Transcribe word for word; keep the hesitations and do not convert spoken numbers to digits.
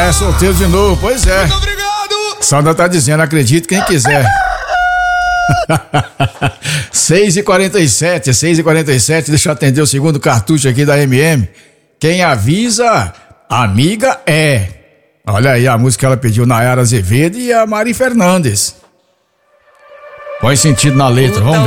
É, solteiro de novo, pois é. Muito obrigado! Sandra tá dizendo, acredite quem quiser. seis e quarenta e sete, seis e quarenta e sete, deixa eu atender o segundo cartucho aqui da M M. Quem avisa, amiga é. Olha aí a música que ela pediu, Nayara Azevedo e a Mari Fernandes. Põe sentido na letra, vamos ver.